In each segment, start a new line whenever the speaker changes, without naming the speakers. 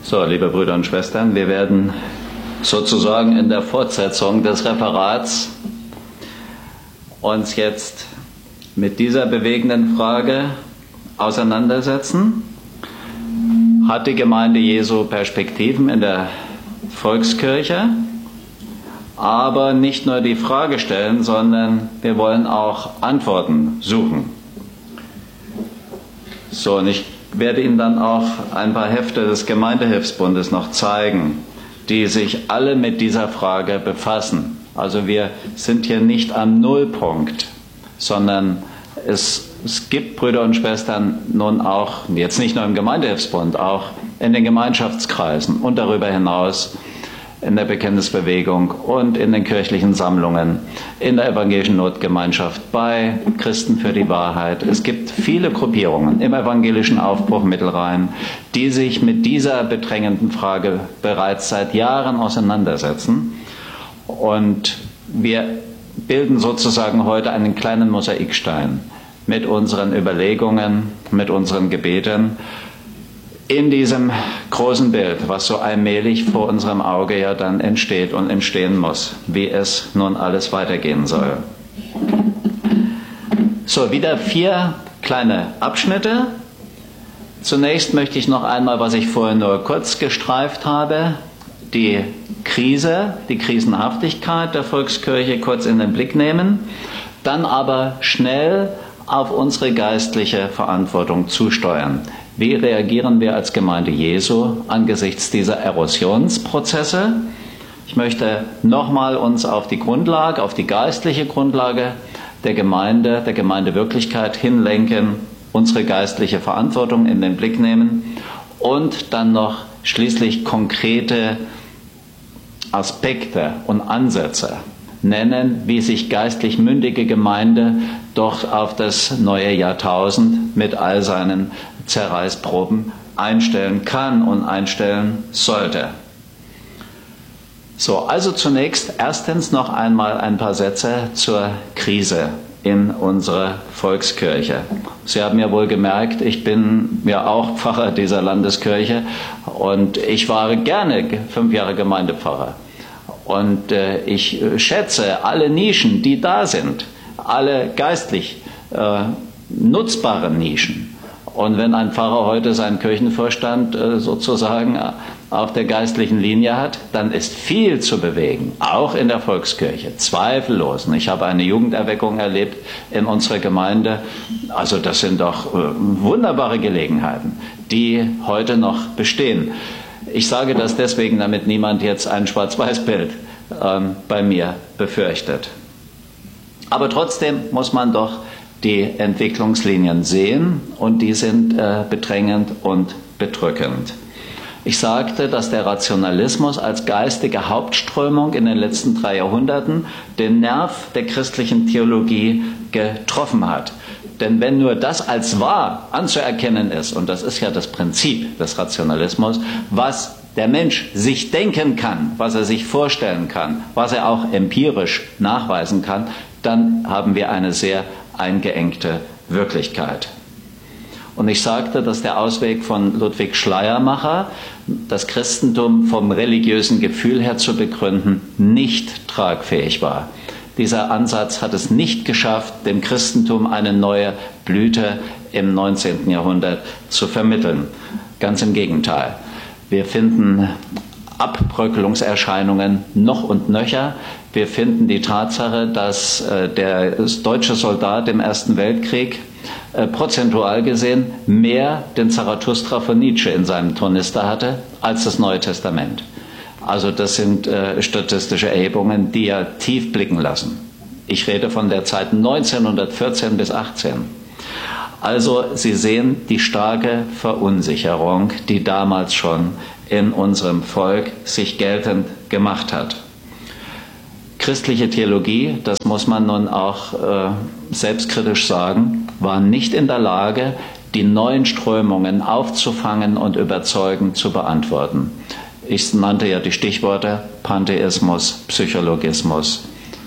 So, liebe Brüder und Schwestern, wir werden sozusagen in der Fortsetzung des Referats uns jetzt mit dieser bewegenden Frage auseinandersetzen. Hat die Gemeinde Jesu Perspektiven in der Volkskirche? Aber nicht nur die Frage stellen, sondern wir wollen auch Antworten suchen. So, und ich werde Ihnen dann auch ein paar Hefte des Gemeindehilfsbundes noch zeigen, die sich alle mit dieser Frage befassen. Also wir sind hier nicht am Nullpunkt, sondern es gibt Brüder und Schwestern nun auch, jetzt nicht nur im Gemeindehilfsbund, auch in den Gemeinschaftskreisen und darüber hinaus in der Bekenntnisbewegung und in den kirchlichen Sammlungen, in der evangelischen Notgemeinschaft, bei Christen für die Wahrheit. Es gibt viele Gruppierungen im evangelischen Aufbruch Mittelrhein, die sich mit dieser bedrängenden Frage bereits seit Jahren auseinandersetzen. Und wir bilden sozusagen heute einen kleinen Mosaikstein mit unseren Überlegungen, mit unseren Gebeten, in diesem großen Bild, was so allmählich vor unserem Auge ja dann entsteht und entstehen muss, wie es nun alles weitergehen soll. So, wieder 4 kleine Abschnitte. Zunächst möchte ich noch einmal, was ich vorhin nur kurz gestreift habe, die Krise, die Krisenhaftigkeit der Volkskirche kurz in den Blick nehmen, dann aber schnell auf unsere geistliche Verantwortung zusteuern. Wie reagieren wir als Gemeinde Jesu angesichts dieser Erosionsprozesse? Ich möchte nochmal uns auf die Grundlage, auf die geistliche Grundlage der Gemeindewirklichkeit hinlenken, unsere geistliche Verantwortung in den Blick nehmen und dann noch schließlich konkrete Aspekte und Ansätze nennen, wie sich geistlich mündige Gemeinde doch auf das neue Jahrtausend mit all seinen Zerreißproben einstellen kann und einstellen sollte. So, also zunächst erstens noch einmal ein paar Sätze zur Krise in unserer Volkskirche. Sie haben ja wohl gemerkt, ich bin ja auch Pfarrer dieser Landeskirche und ich war gerne 5 Jahre Gemeindepfarrer. Und ich schätze alle Nischen, die da sind, alle geistlich nutzbaren Nischen. Und wenn ein Pfarrer heute seinen Kirchenvorstand sozusagen auf der geistlichen Linie hat, dann ist viel zu bewegen, auch in der Volkskirche, zweifellos. Und ich habe eine Jugenderweckung erlebt in unserer Gemeinde. Also das sind doch wunderbare Gelegenheiten, die heute noch bestehen. Ich sage das deswegen, damit niemand jetzt ein Schwarz-Weiß-Bild bei mir befürchtet. Aber trotzdem muss man doch die Entwicklungslinien sehen und die sind bedrängend und bedrückend. Ich sagte, dass der Rationalismus als geistige Hauptströmung in den letzten 3 Jahrhunderten den Nerv der christlichen Theologie getroffen hat. Denn wenn nur das als wahr anzuerkennen ist, und das ist ja das Prinzip des Rationalismus, was der Mensch sich denken kann, was er sich vorstellen kann, was er auch empirisch nachweisen kann, dann haben wir eine sehr eingeengte Wirklichkeit. Und ich sagte, dass der Ausweg von Ludwig Schleiermacher, das Christentum vom religiösen Gefühl her zu begründen, nicht tragfähig war. Dieser Ansatz hat es nicht geschafft, dem Christentum eine neue Blüte im 19. Jahrhundert zu vermitteln. Ganz im Gegenteil. Wir finden Abbröckelungserscheinungen noch und nöcher. Wir finden die Tatsache, dass der deutsche Soldat im Ersten Weltkrieg prozentual gesehen mehr den Zarathustra von Nietzsche in seinem Tornister hatte als das Neue Testament. Also das sind statistische Erhebungen, die ja tief blicken lassen. Ich rede von der Zeit 1914 bis 18. Also Sie sehen die starke Verunsicherung, die damals schon in unserem Volk sich geltend gemacht hat. Christliche Theologie, das muss man nun auch selbstkritisch sagen, war nicht in der Lage, die neuen Strömungen aufzufangen und überzeugend zu beantworten. Ich nannte ja die Stichworte Pantheismus, Psychologismus,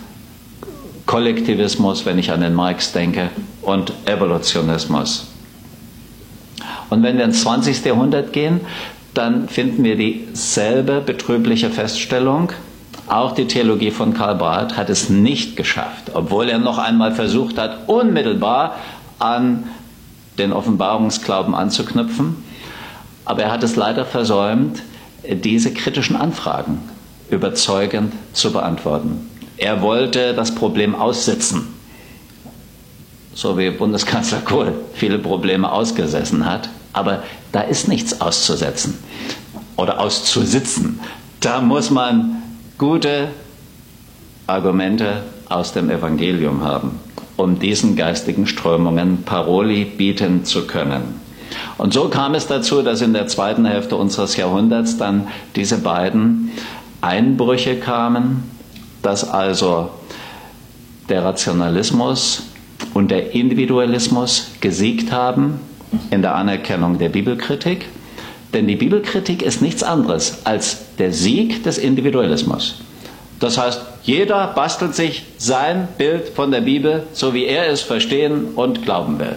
Kollektivismus, wenn ich an den Marx denke, und Evolutionismus. Und wenn wir ins 20. Jahrhundert gehen, dann finden wir dieselbe betrübliche Feststellung. Auch die Theologie von Karl Barth hat es nicht geschafft, obwohl er noch einmal versucht hat, unmittelbar an den Offenbarungsglauben anzuknüpfen. Aber er hat es leider versäumt, diese kritischen Anfragen überzeugend zu beantworten. Er wollte das Problem aussitzen, so wie Bundeskanzler Kohl viele Probleme ausgesessen hat. Aber da ist nichts auszusetzen oder auszusitzen. Da muss man gute Argumente aus dem Evangelium haben, um diesen geistigen Strömungen Paroli bieten zu können. Und so kam es dazu, dass in der zweiten Hälfte unseres Jahrhunderts dann diese beiden Einbrüche kamen, dass also der Rationalismus und der Individualismus gesiegt haben in der Anerkennung der Bibelkritik. Denn die Bibelkritik ist nichts anderes als der Sieg des Individualismus. Das heißt, jeder bastelt sich sein Bild von der Bibel, so wie er es verstehen und glauben will.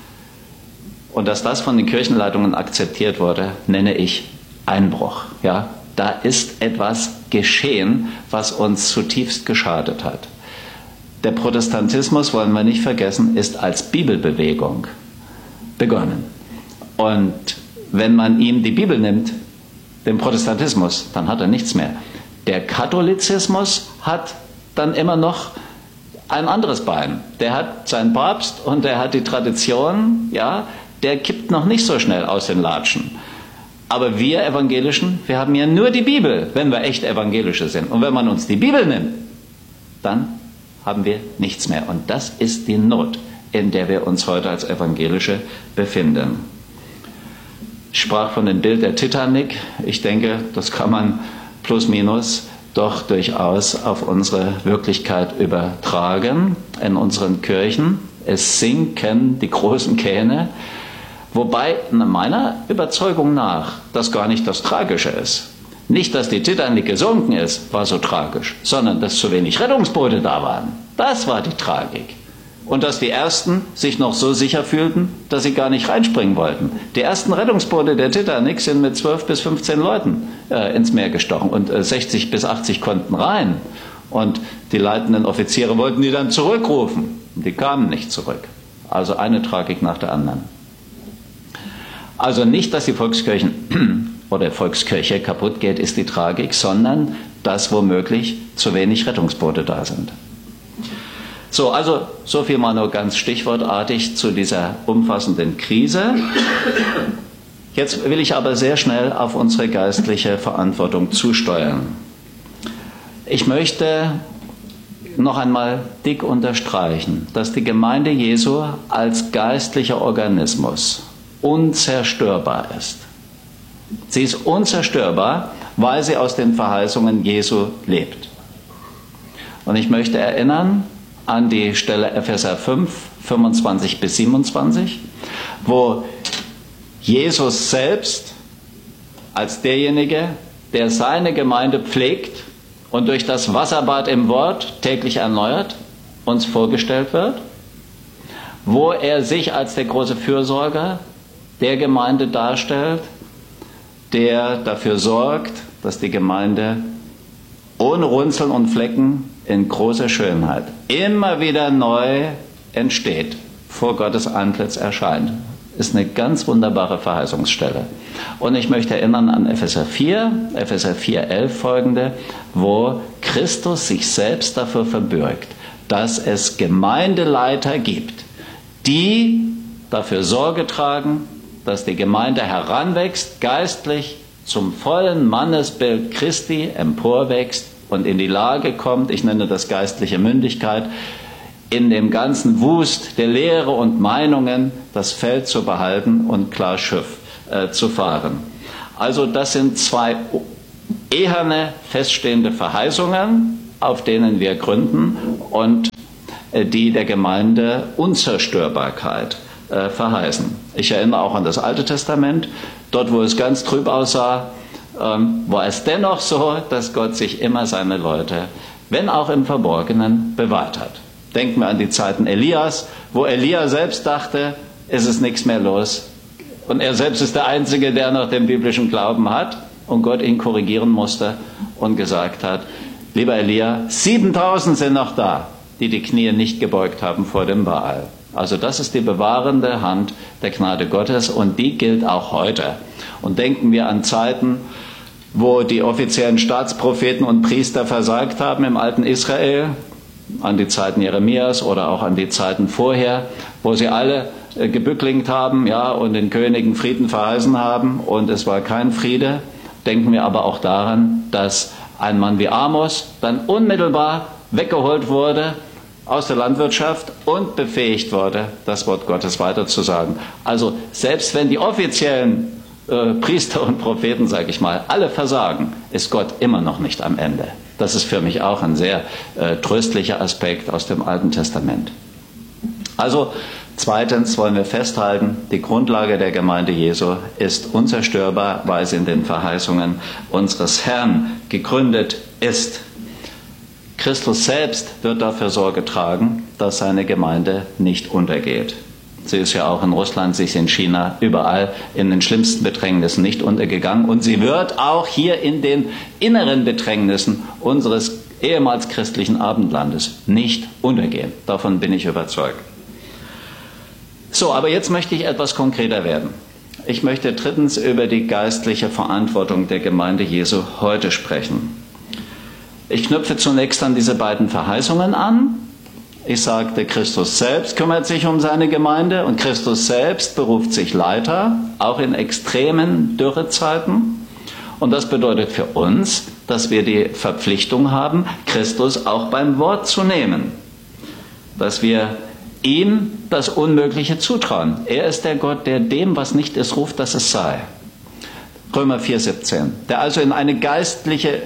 Und dass das von den Kirchenleitungen akzeptiert wurde, nenne ich Einbruch. Ja, da ist etwas geschehen, was uns zutiefst geschadet hat. Der Protestantismus, wollen wir nicht vergessen, ist als Bibelbewegung begonnen. Und wenn man ihm die Bibel nimmt, den Protestantismus, dann hat er nichts mehr. Der Katholizismus hat dann immer noch ein anderes Bein. Der hat seinen Papst und der hat die Tradition, ja, der kippt noch nicht so schnell aus den Latschen. Aber wir Evangelischen, wir haben ja nur die Bibel, wenn wir echt Evangelische sind. Und wenn man uns die Bibel nimmt, dann haben wir nichts mehr. Und das ist die Not, in der wir uns heute als Evangelische befinden. Ich sprach von dem Bild der Titanic. Ich denke, das kann man plus minus doch durchaus auf unsere Wirklichkeit übertragen in unseren Kirchen. Es sinken die großen Kähne, wobei meiner Überzeugung nach das gar nicht das Tragische ist. Nicht, dass die Titanic gesunken ist, war so tragisch, sondern dass zu wenig Rettungsboote da waren. Das war die Tragik. Und dass die Ersten sich noch so sicher fühlten, dass sie gar nicht reinspringen wollten. Die ersten Rettungsboote der Titanic sind mit 12 bis 15 Leuten ins Meer gestochen und 60 bis 80 konnten rein. Und die leitenden Offiziere wollten die dann zurückrufen. Die kamen nicht zurück. Also eine Tragik nach der anderen. Also nicht, dass die Volkskirchen oder Volkskirche kaputt geht, ist die Tragik, sondern dass womöglich zu wenig Rettungsboote da sind. So, also so viel mal nur ganz stichwortartig zu dieser umfassenden Krise. Jetzt will ich aber sehr schnell auf unsere geistliche Verantwortung zusteuern. Ich möchte noch einmal dick unterstreichen, dass die Gemeinde Jesu als geistlicher Organismus unzerstörbar ist. Sie ist unzerstörbar, weil sie aus den Verheißungen Jesu lebt. Und ich möchte erinnern an die Stelle Epheser 5, 25 bis 27, wo Jesus selbst als derjenige, der seine Gemeinde pflegt und durch das Wasserbad im Wort täglich erneuert, uns vorgestellt wird, wo er sich als der große Fürsorger der Gemeinde darstellt, der dafür sorgt, dass die Gemeinde ohne Runzeln und Flecken in großer Schönheit immer wieder neu entsteht, vor Gottes Antlitz erscheint. Ist eine ganz wunderbare Verheißungsstelle. Und ich möchte erinnern an Epheser 4:11 folgende, wo Christus sich selbst dafür verbürgt, dass es Gemeindeleiter gibt, die dafür Sorge tragen, dass die Gemeinde heranwächst, geistlich zum vollen Mannesbild Christi emporwächst und in die Lage kommt, ich nenne das geistliche Mündigkeit, in dem ganzen Wust der Lehre und Meinungen das Feld zu behalten und klar Schiff zu fahren. Also das sind zwei eherne, feststehende Verheißungen, auf denen wir gründen und die der Gemeinde Unzerstörbarkeit verheißen. Ich erinnere auch an das Alte Testament, dort wo es ganz trüb aussah, war es dennoch so, dass Gott sich immer seine Leute, wenn auch im Verborgenen, bewahrt hat. Denken wir an die Zeiten Elias, wo Elia selbst dachte, es ist nichts mehr los Und er selbst ist der Einzige, der noch den biblischen Glauben hat. Und Gott ihn korrigieren musste und gesagt hat, lieber Elia, 7000 sind noch da, die die Knie nicht gebeugt haben vor dem Baal. Also das ist die bewahrende Hand der Gnade Gottes und die gilt auch heute. Und denken wir an Zeiten, wo die offiziellen Staatspropheten und Priester versagt haben im alten Israel, an die Zeiten Jeremias oder auch an die Zeiten vorher, wo sie alle gebücklingt haben, ja, und den Königen Frieden verheißen haben und es war kein Friede. Denken wir aber auch daran, dass ein Mann wie Amos dann unmittelbar weggeholt wurde aus der Landwirtschaft und befähigt wurde, das Wort Gottes weiterzusagen. Also selbst wenn die offiziellen Priester und Propheten, sage ich mal, alle versagen, ist Gott immer noch nicht am Ende. Das ist für mich auch ein sehr tröstlicher Aspekt aus dem Alten Testament. Also zweitens wollen wir festhalten, die Grundlage der Gemeinde Jesu ist unzerstörbar, weil sie in den Verheißungen unseres Herrn gegründet ist. Christus selbst wird dafür Sorge tragen, dass seine Gemeinde nicht untergeht. Sie ist ja auch in Russland, sie ist in China, überall in den schlimmsten Bedrängnissen nicht untergegangen. Und sie wird auch hier in den inneren Bedrängnissen unseres ehemals christlichen Abendlandes nicht untergehen. Davon bin ich überzeugt. So, aber jetzt möchte ich etwas konkreter werden. Ich möchte drittens über die geistliche Verantwortung der Gemeinde Jesu heute sprechen. Ich knüpfe zunächst an diese beiden Verheißungen an. Ich sagte, Christus selbst kümmert sich um seine Gemeinde und Christus selbst beruft sich Leiter, auch in extremen Dürrezeiten. Und das bedeutet für uns, dass wir die Verpflichtung haben, Christus auch beim Wort zu nehmen. Dass wir ihm das Unmögliche zutrauen. Er ist der Gott, der dem, was nicht ist, ruft, dass es sei. Römer 4,17. Der also in eine geistliche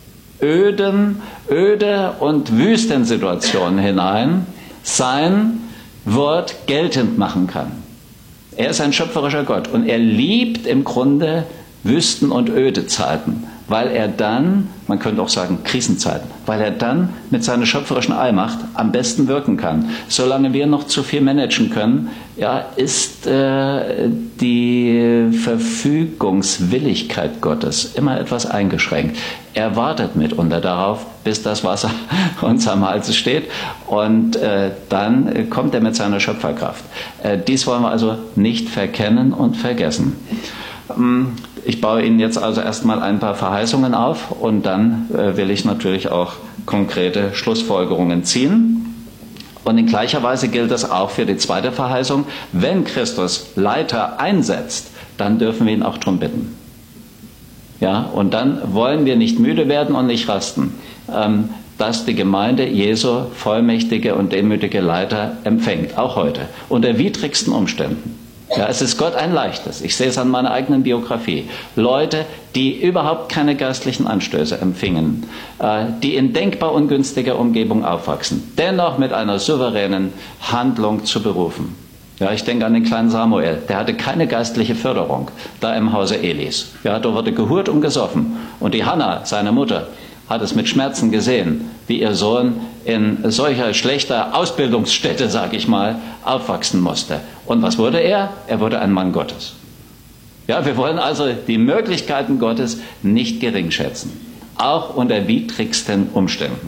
öde und Wüstensituation hinein sein Wort geltend machen kann. Er ist ein schöpferischer Gott und er liebt im Grunde Wüsten- und öde Zeiten, weil er dann, man könnte auch sagen Krisenzeiten, weil er dann mit seiner schöpferischen Allmacht am besten wirken kann. Solange wir noch zu viel managen können, ja, ist die Verfügungswilligkeit Gottes immer etwas eingeschränkt. Er wartet mitunter darauf, bis das Wasser uns am Hals steht und dann kommt er mit seiner Schöpferkraft. Dies wollen wir also nicht verkennen und vergessen. Ich baue Ihnen jetzt also erstmal ein paar Verheißungen auf und dann will ich natürlich auch konkrete Schlussfolgerungen ziehen. Und in gleicher Weise gilt das auch für die zweite Verheißung. Wenn Christus Leiter einsetzt, dann dürfen wir ihn auch darum bitten. Ja, und dann wollen wir nicht müde werden und nicht rasten, dass die Gemeinde Jesu vollmächtige und demütige Leiter empfängt, auch heute, unter widrigsten Umständen. Ja, es ist Gott ein Leichtes. Ich sehe es an meiner eigenen Biografie. Leute, die überhaupt keine geistlichen Anstöße empfingen, die in denkbar ungünstiger Umgebung aufwachsen, dennoch mit einer souveränen Handlung zu berufen. Ja, ich denke an den kleinen Samuel, der hatte keine geistliche Förderung da im Hause Elis. Ja, da wurde gehurt und gesoffen. Und die Hannah, seine Mutter, hat es mit Schmerzen gesehen, wie ihr Sohn in solcher schlechter Ausbildungsstätte, sag ich mal, aufwachsen musste. Und was wurde er? Er wurde ein Mann Gottes. Ja, wir wollen also die Möglichkeiten Gottes nicht gering schätzen, auch unter widrigsten Umständen.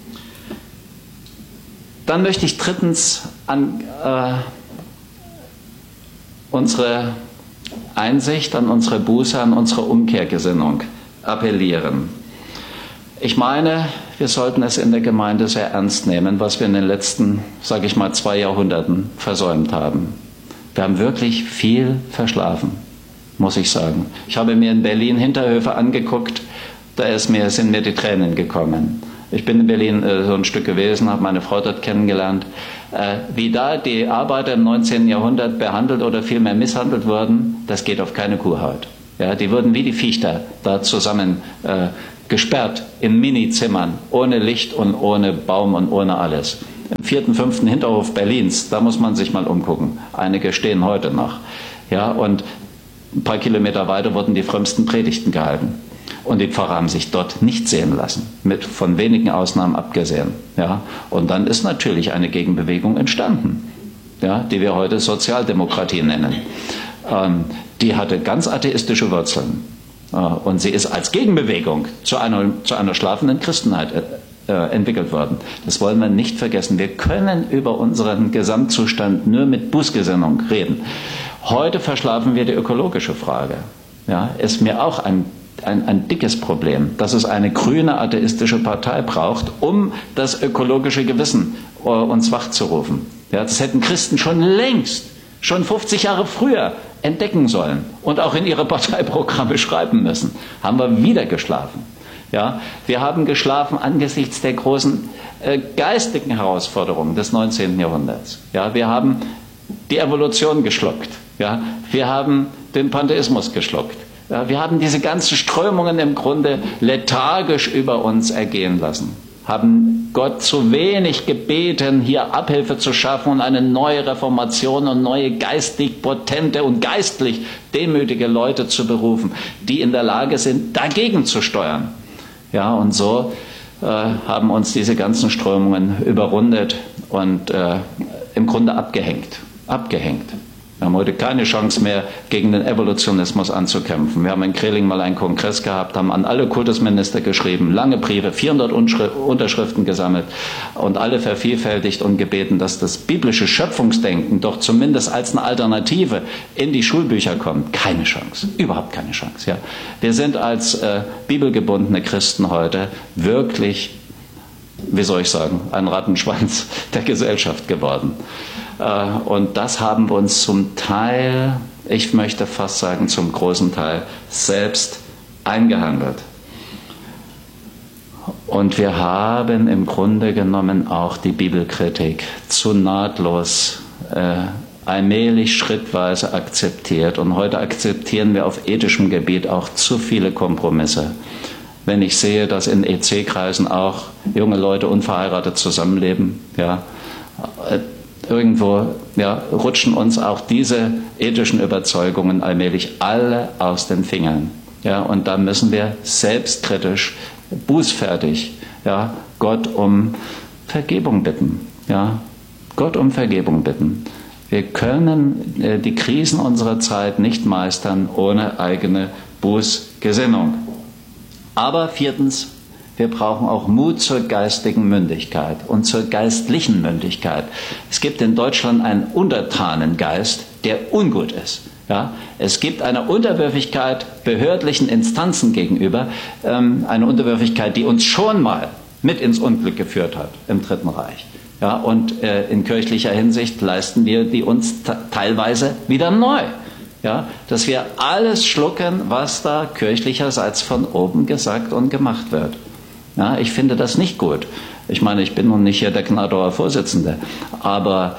Dann möchte ich drittens an unsere Einsicht, an unsere Buße, an unsere Umkehrgesinnung appellieren. Ich meine, wir sollten es in der Gemeinde sehr ernst nehmen, was wir in den letzten, sage ich mal, 2 Jahrhunderten versäumt haben. Wir haben wirklich viel verschlafen, muss ich sagen. Ich habe mir in Berlin Hinterhöfe angeguckt, da sind mir die Tränen gekommen. Ich bin in Berlin so ein Stück gewesen, habe meine Frau dort kennengelernt. Wie da die Arbeiter im 19. Jahrhundert behandelt oder vielmehr misshandelt wurden, das geht auf keine Kuhhaut. Ja, die wurden wie die Viechter da zusammen gesperrt in Minizimmern, ohne Licht und ohne Baum und ohne alles. Im 4., 5. Hinterhof Berlins, da muss man sich mal umgucken. Einige stehen heute noch. Ja, und ein paar Kilometer weiter wurden die frömmsten Predigten gehalten. Und die Pfarrer haben sich dort nicht sehen lassen, von wenigen Ausnahmen abgesehen. Ja, und dann ist natürlich eine Gegenbewegung entstanden, ja, die wir heute Sozialdemokratie nennen. die hatte ganz atheistische Wurzeln. Und sie ist als Gegenbewegung zu einer schlafenden Christenheit entwickelt worden. Das wollen wir nicht vergessen. Wir können über unseren Gesamtzustand nur mit Bußgesinnung reden. Heute verschlafen wir die ökologische Frage. Ja, ist mir auch ein dickes Problem, dass es eine grüne atheistische Partei braucht, um das ökologische Gewissen uns wachzurufen. Ja, das hätten Christen schon längst, schon 50 Jahre früher entdecken sollen und auch in ihre Parteiprogramme schreiben müssen. Haben wir wieder geschlafen. Ja, wir haben geschlafen angesichts der großen geistigen Herausforderungen des 19. Jahrhunderts. Ja, wir haben die Evolution geschluckt. Ja, wir haben den Pantheismus geschluckt. Ja, wir haben diese ganzen Strömungen im Grunde lethargisch über uns ergehen lassen. Haben Gott zu wenig gebeten, hier Abhilfe zu schaffen und eine neue Reformation und neue geistig potente und geistlich demütige Leute zu berufen, die in der Lage sind, dagegen zu steuern. Ja, und so haben uns diese ganzen Strömungen überrundet und im Grunde abgehängt. Wir haben heute keine Chance mehr, gegen den Evolutionismus anzukämpfen. Wir haben in Kreling mal einen Kongress gehabt, haben an alle Kultusminister geschrieben, lange Briefe, 400 Unterschriften gesammelt und alle vervielfältigt und gebeten, dass das biblische Schöpfungsdenken doch zumindest als eine Alternative in die Schulbücher kommt. Keine Chance, überhaupt keine Chance. Ja. Wir sind als bibelgebundene Christen heute wirklich, wie soll ich sagen, ein Rattenschwanz der Gesellschaft geworden. Und das haben wir uns zum Teil, ich möchte fast sagen zum großen Teil, selbst eingehandelt. Und wir haben im Grunde genommen auch die Bibelkritik zu nahtlos, allmählich, schrittweise akzeptiert. Und heute akzeptieren wir auf ethischem Gebiet auch zu viele Kompromisse. Wenn ich sehe, dass in EC-Kreisen auch junge Leute unverheiratet zusammenleben, ja, irgendwo rutschen uns auch diese ethischen Überzeugungen allmählich alle aus den Fingern. Ja, und da müssen wir selbstkritisch, bußfertig, Gott um Vergebung bitten. Ja, Gott um Vergebung bitten. Wir können die Krisen unserer Zeit nicht meistern ohne eigene Bußgesinnung. Aber viertens, wir brauchen auch Mut zur geistigen Mündigkeit und zur geistlichen Mündigkeit. Es gibt in Deutschland einen Untertanengeist, der ungut ist. Ja? Es gibt eine Unterwürfigkeit behördlichen Instanzen gegenüber, eine Unterwürfigkeit, die uns schon mal mit ins Unglück geführt hat im Dritten Reich. Ja? Und in kirchlicher Hinsicht leisten wir die uns teilweise wieder neu. Ja, dass wir alles schlucken, was da kirchlicherseits von oben gesagt und gemacht wird. Ja, ich finde das nicht gut. Ich meine, ich bin nun nicht hier der Gnadauer Vorsitzende, aber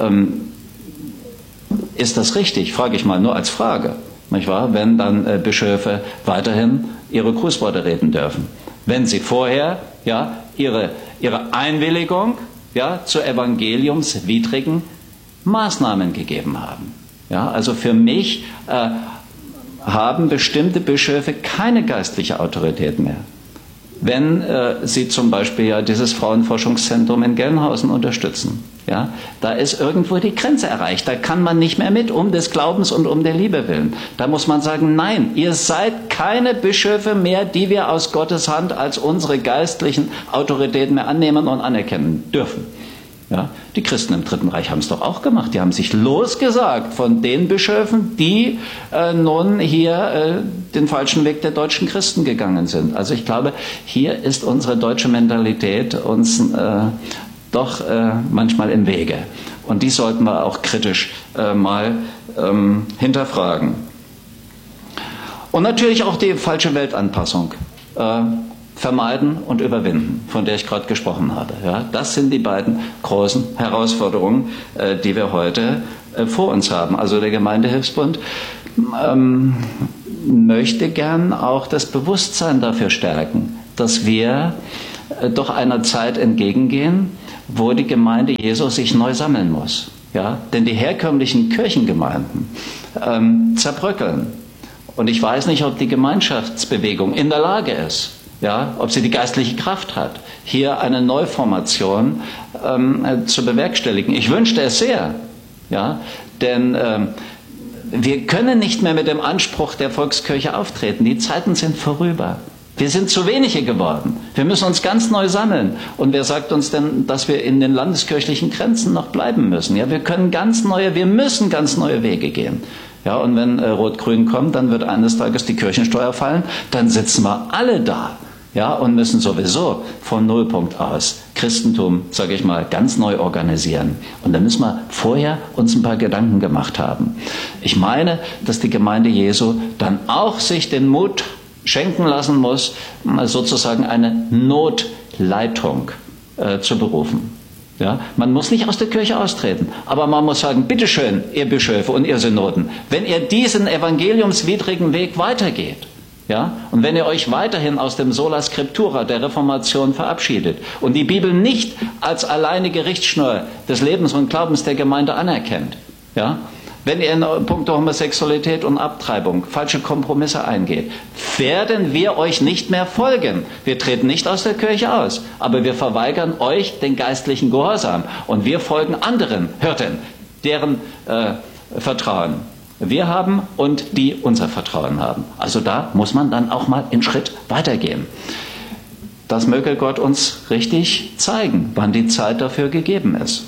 ist das richtig? Frage ich mal nur als Frage, nicht wahr? Wenn dann Bischöfe weiterhin ihre Grußworte reden dürfen. Wenn sie vorher ihre Einwilligung zu evangeliumswidrigen Maßnahmen gegeben haben. Ja, also für mich haben bestimmte Bischöfe keine geistliche Autorität mehr. Wenn sie zum Beispiel dieses Frauenforschungszentrum in Gelnhausen unterstützen, da ist irgendwo die Grenze erreicht. Da kann man nicht mehr mit, um des Glaubens und um der Liebe willen. Da muss man sagen, nein, ihr seid keine Bischöfe mehr, die wir aus Gottes Hand als unsere geistlichen Autoritäten mehr annehmen und anerkennen dürfen. Ja, die Christen im Dritten Reich haben es doch auch gemacht. Die haben sich losgesagt von den Bischöfen, die nun hier den falschen Weg der deutschen Christen gegangen sind. Also ich glaube, hier ist unsere deutsche Mentalität uns doch manchmal im Wege. Und die sollten wir auch kritisch mal hinterfragen. Und natürlich auch die falsche Weltanpassung vermeiden und überwinden, von der ich gerade gesprochen habe. Ja, das sind die beiden großen Herausforderungen, die wir heute vor uns haben. Also der Gemeindehilfsbund möchte gern auch das Bewusstsein dafür stärken, dass wir doch einer Zeit entgegengehen, wo die Gemeinde Jesu sich neu sammeln muss. Ja, denn die herkömmlichen Kirchengemeinden zerbröckeln. Und ich weiß nicht, ob die Gemeinschaftsbewegung in der Lage ist, ob sie die geistliche Kraft hat, hier eine Neuformation zu bewerkstelligen. Ich wünschte es sehr, denn wir können nicht mehr mit dem Anspruch der Volkskirche auftreten. Die Zeiten sind vorüber. Wir sind zu wenige geworden. Wir müssen uns ganz neu sammeln. Und wer sagt uns denn, dass wir in den landeskirchlichen Grenzen noch bleiben müssen? Ja, wir müssen ganz neue Wege gehen. Ja, und wenn Rot-Grün kommt, dann wird eines Tages die Kirchensteuer fallen. Dann sitzen wir alle da. Ja, und müssen sowieso vom Nullpunkt aus Christentum, sage ich mal, ganz neu organisieren. Und da müssen wir vorher uns ein paar Gedanken gemacht haben. Ich meine, dass die Gemeinde Jesu dann auch sich den Mut schenken lassen muss, sozusagen eine Notleitung zu berufen. Ja, man muss nicht aus der Kirche austreten, aber man muss sagen, bitteschön, ihr Bischöfe und ihr Synoden, wenn ihr diesen evangeliumswidrigen Weg weitergeht, ja, und wenn ihr euch weiterhin aus dem Sola Scriptura der Reformation verabschiedet und die Bibel nicht als alleinige Richtschnur des Lebens und Glaubens der Gemeinde anerkennt, ja, wenn ihr in puncto Homosexualität und Abtreibung falsche Kompromisse eingeht, werden wir euch nicht mehr folgen. Wir treten nicht aus der Kirche aus, aber wir verweigern euch den geistlichen Gehorsam und wir folgen anderen Hirten, deren Vertrauen wir haben und die unser Vertrauen haben. Also da muss man dann auch mal einen Schritt weitergehen. Das möge Gott uns richtig zeigen, wann die Zeit dafür gegeben ist.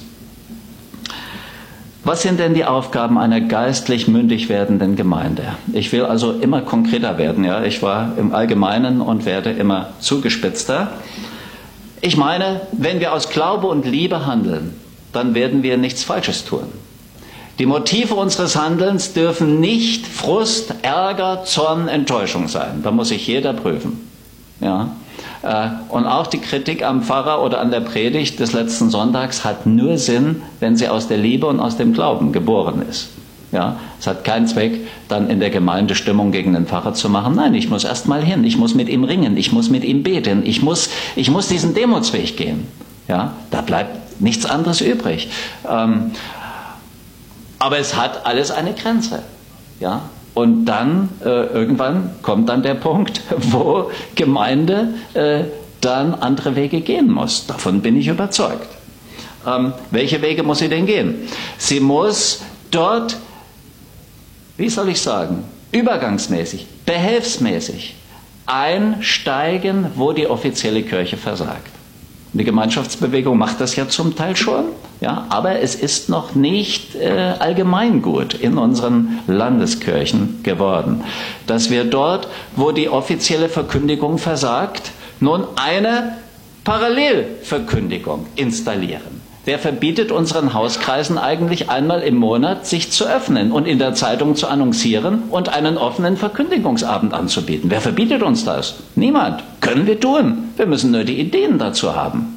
Was sind denn die Aufgaben einer geistlich mündig werdenden Gemeinde? Ich will also immer konkreter werden. Ja? Ich war im Allgemeinen und werde immer zugespitzter. Ich meine, wenn wir aus Glaube und Liebe handeln, dann werden wir nichts Falsches tun. Die Motive unseres Handelns dürfen nicht Frust, Ärger, Zorn, Enttäuschung sein. Da muss sich jeder prüfen. Ja? Und auch die Kritik am Pfarrer oder an der Predigt des letzten Sonntags hat nur Sinn, wenn sie aus der Liebe und aus dem Glauben geboren ist. Ja, es hat keinen Zweck, dann in der Gemeinde Stimmung gegen den Pfarrer zu machen. Nein, ich muss erst mal hin, ich muss mit ihm ringen, ich muss mit ihm beten, ich muss diesen Demutsweg gehen. Ja, da bleibt nichts anderes übrig. Aber es hat alles eine Grenze. Ja. Und dann irgendwann kommt dann der Punkt, wo Gemeinde dann andere Wege gehen muss. Davon bin ich überzeugt. Welche Wege muss sie denn gehen? Sie muss dort, wie soll ich sagen, übergangsmäßig, behelfsmäßig einsteigen, wo die offizielle Kirche versagt. Die Gemeinschaftsbewegung macht das ja zum Teil schon, ja, aber es ist noch nicht allgemeingut in unseren Landeskirchen geworden, dass wir dort, wo die offizielle Verkündigung versagt, nun eine Parallelverkündigung installieren. Wer verbietet unseren Hauskreisen eigentlich einmal im Monat, sich zu öffnen und in der Zeitung zu annoncieren und einen offenen Verkündigungsabend anzubieten? Wer verbietet uns das? Niemand. Können wir tun. Wir müssen nur die Ideen dazu haben.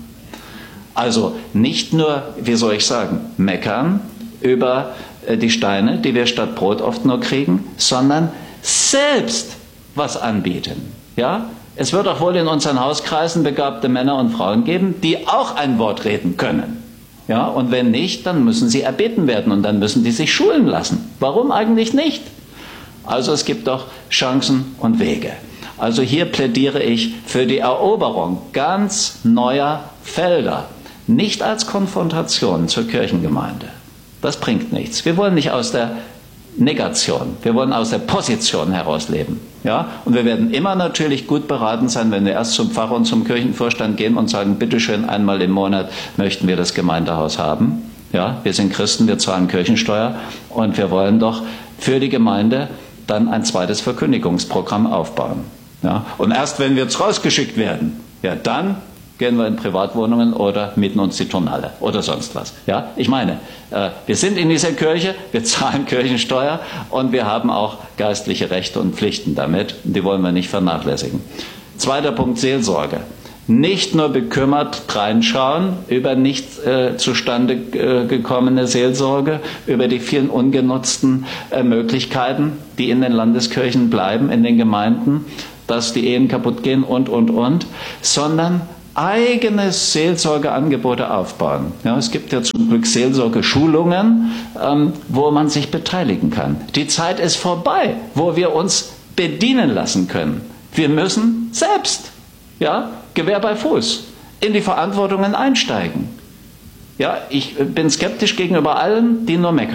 Also nicht nur, wie soll ich sagen, meckern über die Steine, die wir statt Brot oft nur kriegen, sondern selbst was anbieten. Ja? Es wird auch wohl in unseren Hauskreisen begabte Männer und Frauen geben, die auch ein Wort reden können. Ja, und wenn nicht, dann müssen sie erbeten werden und dann müssen die sich schulen lassen. Warum eigentlich nicht? Also es gibt doch Chancen und Wege. Also hier plädiere ich für die Eroberung ganz neuer Felder. Nicht als Konfrontation zur Kirchengemeinde. Das bringt nichts. Wir wollen nicht aus der Negation, wir wollen aus der Position heraus leben. Ja? Und wir werden immer natürlich gut beraten sein, wenn wir erst zum Pfarrer und zum Kirchenvorstand gehen und sagen, bitteschön, einmal im Monat möchten wir das Gemeindehaus haben. Ja? Wir sind Christen, wir zahlen Kirchensteuer und wir wollen doch für die Gemeinde dann ein zweites Verkündigungsprogramm aufbauen. Ja? Und erst wenn wir jetzt rausgeschickt werden, ja, dann gehen wir in Privatwohnungen oder mieten uns die Turnhalle oder sonst was. Ja, ich meine, wir sind in dieser Kirche, wir zahlen Kirchensteuer und wir haben auch geistliche Rechte und Pflichten damit. Die wollen wir nicht vernachlässigen. Zweiter Punkt, Seelsorge. Nicht nur bekümmert reinschauen über nicht zustande gekommene Seelsorge, über die vielen ungenutzten Möglichkeiten, die in den Landeskirchen bleiben, in den Gemeinden, dass die Ehen kaputt gehen und, sondern eigene Seelsorgeangebote aufbauen. Ja, es gibt ja zum Glück Seelsorgeschulungen, wo man sich beteiligen kann. Die Zeit ist vorbei, wo wir uns bedienen lassen können. Wir müssen selbst, ja, Gewehr bei Fuß, in die Verantwortungen einsteigen. Ja, ich bin skeptisch gegenüber allen, die nur meckern.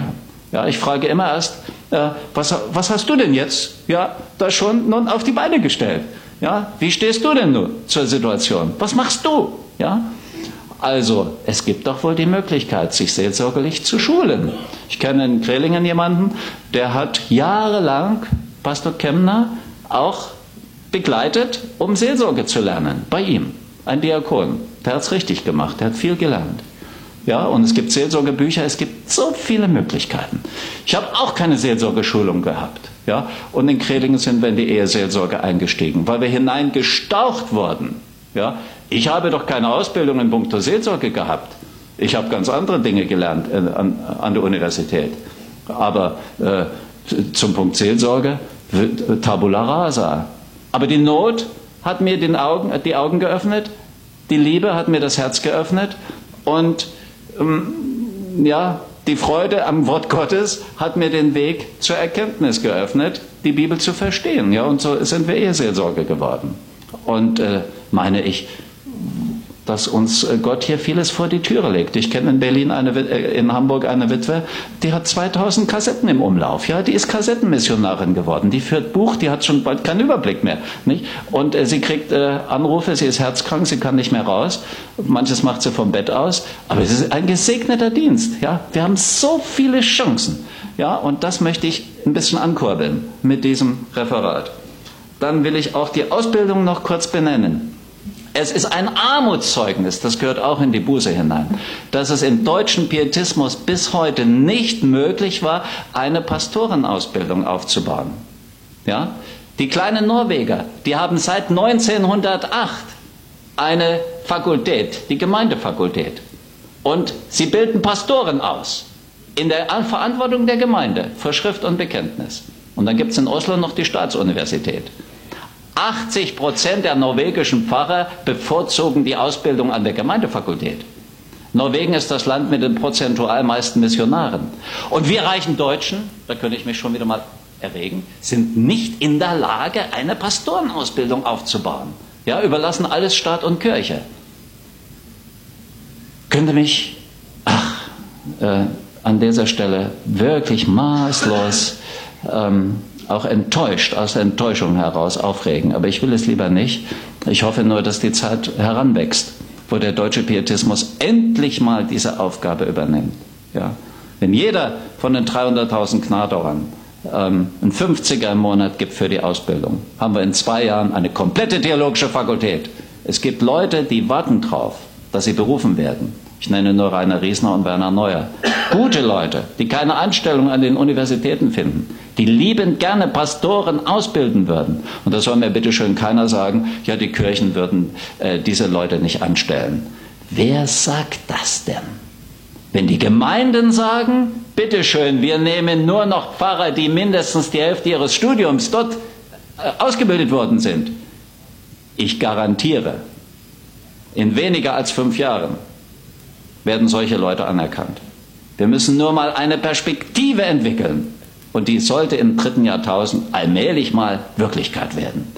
Ja, ich frage immer erst, was hast du denn jetzt da schon nun auf die Beine gestellt? Ja, wie stehst du denn nun zur Situation? Was machst du? Ja, also es gibt doch wohl die Möglichkeit, sich seelsorgerlich zu schulen. Ich kenne in Krehlingen jemanden, der hat jahrelang Pastor Kemner auch begleitet, um Seelsorge zu lernen, bei ihm, ein Diakon. Der hat es richtig gemacht, der hat viel gelernt. Ja, und es gibt Seelsorgebücher, es gibt so viele Möglichkeiten. Ich habe auch keine Seelsorgeschulung gehabt. Ja, und in Krehlingen sind wir in die Eheseelsorge eingestiegen, weil wir hineingestaucht wurden. Ja, ich habe doch keine Ausbildung in puncto Seelsorge gehabt. Ich habe ganz andere Dinge gelernt an der Universität. Aber zum Punkt Seelsorge, tabula rasa. Aber die Not hat mir die Augen geöffnet, die Liebe hat mir das Herz geöffnet und die Freude am Wort Gottes hat mir den Weg zur Erkenntnis geöffnet, die Bibel zu verstehen. Ja, und so sind wir Eheseelsorge geworden. Und meine ich, dass uns Gott hier vieles vor die Türe legt. Ich kenne in Berlin in Hamburg eine Witwe, die hat 2000 Kassetten im Umlauf. Ja, die ist Kassettenmissionarin geworden. Die führt Buch, die hat schon bald keinen Überblick mehr. Nicht? Und sie kriegt Anrufe, sie ist herzkrank, sie kann nicht mehr raus. Manches macht sie vom Bett aus. Aber es ist ein gesegneter Dienst. Ja, wir haben so viele Chancen. Ja, und das möchte ich ein bisschen ankurbeln mit diesem Referat. Dann will ich auch die Ausbildung noch kurz benennen. Es ist ein Armutszeugnis, das gehört auch in die Buße hinein, dass es im deutschen Pietismus bis heute nicht möglich war, eine Pastorenausbildung aufzubauen. Ja? Die kleinen Norweger, die haben seit 1908 eine Fakultät, die Gemeindefakultät. Und sie bilden Pastoren aus, in der Verantwortung der Gemeinde, für Schrift und Bekenntnis. Und dann gibt es in Oslo noch die Staatsuniversität. 80% der norwegischen Pfarrer bevorzugen die Ausbildung an der Gemeindefakultät. Norwegen ist das Land mit den prozentual meisten Missionaren. Und wir reichen Deutschen, da könnte ich mich schon wieder mal erregen, sind nicht in der Lage, eine Pastorenausbildung aufzubauen. Ja, überlassen alles Staat und Kirche. Könnte mich an dieser Stelle wirklich maßlos auch enttäuscht, aus der Enttäuschung heraus aufregen. Aber ich will es lieber nicht. Ich hoffe nur, dass die Zeit heranwächst, wo der deutsche Pietismus endlich mal diese Aufgabe übernimmt. Ja? Wenn jeder von den 300.000 Gnadauern einen 50er im Monat gibt für die Ausbildung, haben wir in 2 Jahren eine komplette theologische Fakultät. Es gibt Leute, die warten drauf, dass sie berufen werden. Ich nenne nur Rainer Riesner und Werner Neuer. Gute Leute, die keine Anstellung an den Universitäten finden, die liebend gerne Pastoren ausbilden würden. Und da soll mir bitte schön keiner sagen, ja, die Kirchen würden diese Leute nicht anstellen. Wer sagt das denn? Wenn die Gemeinden sagen, bitte schön, wir nehmen nur noch Pfarrer, die mindestens die Hälfte ihres Studiums dort ausgebildet worden sind. Ich garantiere, in weniger als 5 Jahren werden solche Leute anerkannt. Wir müssen nur mal eine Perspektive entwickeln. Und die sollte im 3. Jahrtausend allmählich mal Wirklichkeit werden.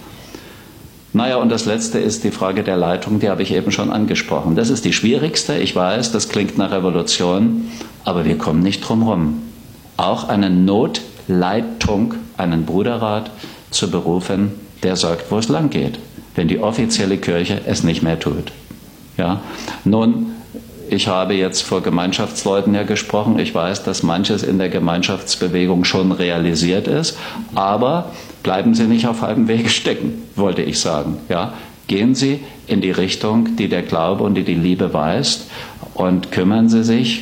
Naja, und das Letzte ist die Frage der Leitung, die habe ich eben schon angesprochen. Das ist die schwierigste, ich weiß, das klingt nach Revolution, aber wir kommen nicht drum rum. Auch eine Notleitung, einen Bruderrat zu berufen, der sagt, wo es lang geht, wenn die offizielle Kirche es nicht mehr tut. Ja? Nun, ich habe jetzt vor Gemeinschaftsleuten ja gesprochen. Ich weiß, dass manches in der Gemeinschaftsbewegung schon realisiert ist, aber bleiben Sie nicht auf halbem Wege stecken, wollte ich sagen. Ja? Gehen Sie in die Richtung, die der Glaube und die Liebe weist, und kümmern Sie sich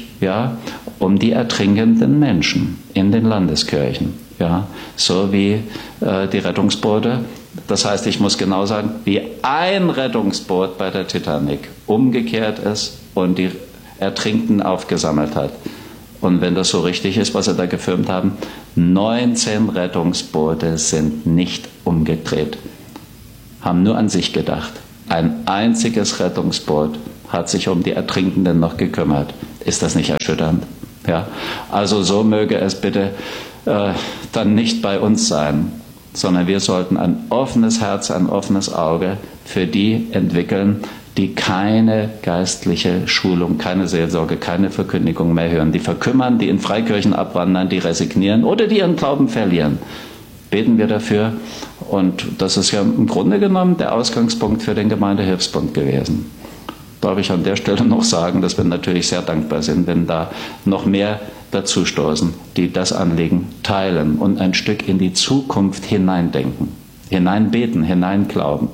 um die ertrinkenden Menschen in den Landeskirchen. Ja? So wie die Rettungsboote. Das heißt, ich muss genau sagen, wie ein Rettungsboot bei der Titanic umgekehrt ist und die Ertrinkten aufgesammelt hat. Und wenn das so richtig ist, was sie da gefilmt haben, 19 Rettungsboote sind nicht umgedreht, haben nur an sich gedacht. Ein einziges Rettungsboot hat sich um die Ertrinkenden noch gekümmert. Ist das nicht erschütternd? Ja? Also so möge es bitte dann nicht bei uns sein, sondern wir sollten ein offenes Herz, ein offenes Auge für die entwickeln, die keine geistliche Schulung, keine Seelsorge, keine Verkündigung mehr hören, die verkümmern, die in Freikirchen abwandern, die resignieren oder die ihren Glauben verlieren. Beten wir dafür. Und das ist ja im Grunde genommen der Ausgangspunkt für den Gemeindehilfsbund gewesen. Darf ich an der Stelle noch sagen, dass wir natürlich sehr dankbar sind, wenn da noch mehr dazu stoßen, die das Anliegen teilen und ein Stück in die Zukunft hineindenken, hineinbeten, hineinglauben.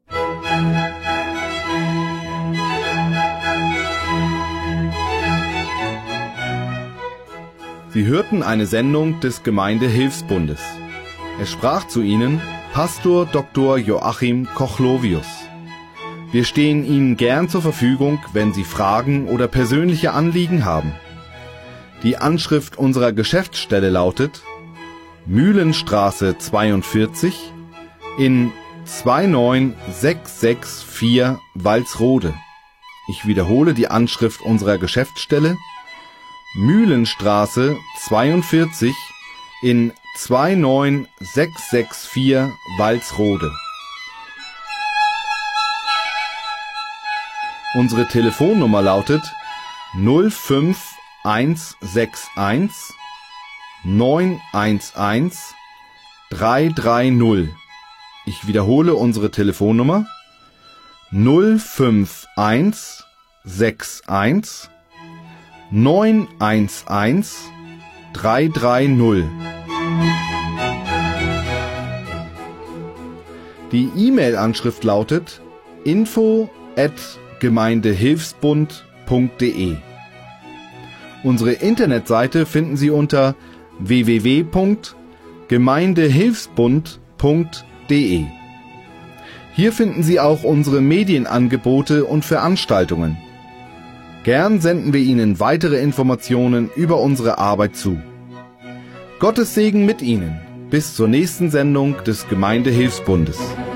Sie hörten eine Sendung des Gemeindehilfsbundes. Es sprach zu Ihnen Pastor Dr. Joachim Kochlovius. Wir stehen Ihnen gern zur Verfügung, wenn Sie Fragen oder persönliche Anliegen haben. Die Anschrift unserer Geschäftsstelle lautet Mühlenstraße 42 in 29664 Walsrode. Ich wiederhole die Anschrift unserer Geschäftsstelle Mühlenstraße 42 in 29664 Walsrode. Unsere Telefonnummer lautet 05161 911 330. Ich wiederhole unsere Telefonnummer 05161 911 330. Die E-Mail-Anschrift lautet info@gemeindehilfsbund.de. Unsere Internetseite finden Sie unter www.gemeindehilfsbund.de. Hier finden Sie auch unsere Medienangebote und Veranstaltungen. Gern senden wir Ihnen weitere Informationen über unsere Arbeit zu. Gottes Segen mit Ihnen. Bis zur nächsten Sendung des Gemeindehilfsbundes.